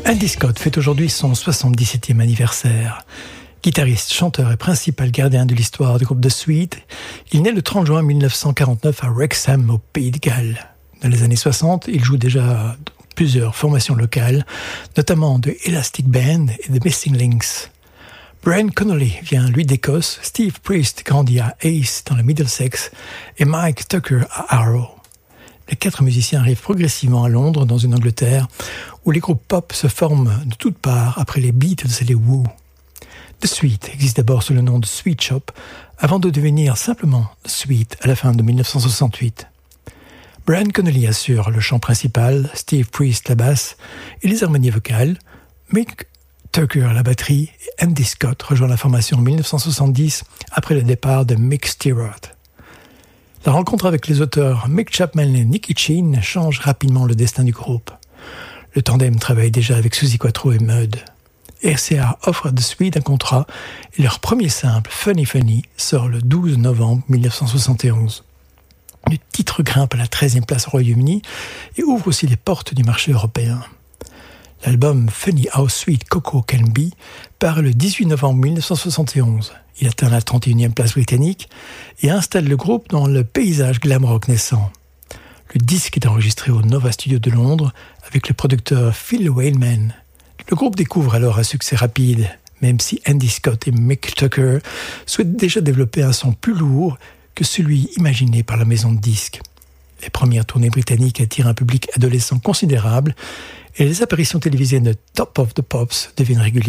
Andy Scott fête aujourd'hui son 77e anniversaire. Guitariste, chanteur et principal gardien de l'histoire du groupe The Sweet, il naît le 30 juin 1949 à Wrexham, au Pays de Galles. Dans les années 60, il joue déjà dans plusieurs formations locales, notamment de Elastic Band et The Missing Links. Brian Connolly vient, lui, d'Écosse, Steve Priest grandit à Ace, dans le Middlesex, et Mike Tucker à Harrow. Les 4 musiciens arrivent progressivement à Londres, dans une Angleterre, où les groupes pop se forment de toutes parts après les Beatles et les Who. The Sweet existe d'abord sous le nom de Sweet Shop, avant de devenir simplement The Sweet à la fin de 1968. Brian Connolly assure le chant principal, Steve Priest la basse et les harmonies vocales, Mick Tucker la batterie et Andy Scott rejoint la formation en 1970 après le départ de Mick Stewart. La rencontre avec les auteurs Mick Chapman et Nicky Chinn change rapidement le destin du groupe. Le tandem travaille déjà avec Suzi Quatro et Mud. RCA offre à The Sweet un contrat et leur premier simple, Funny Funny, sort le 12 novembre 1971. Le titre grimpe à la 13e place au Royaume-Uni et ouvre aussi les portes du marché européen. L'album Funny How Sweet Coco Can Be paraît le 18 novembre 1971. Il atteint la 31e place britannique et installe le groupe dans le paysage glam rock naissant. Le disque est enregistré au Nova Studio de Londres avec le producteur Phil Wayman. Le groupe découvre alors un succès rapide, même si Andy Scott et Mick Tucker souhaitent déjà développer un son plus lourd que celui imaginé par la maison de disques. Les premières tournées britanniques attirent un public adolescent considérable et les apparitions télévisées de Top of the Pops deviennent régulières.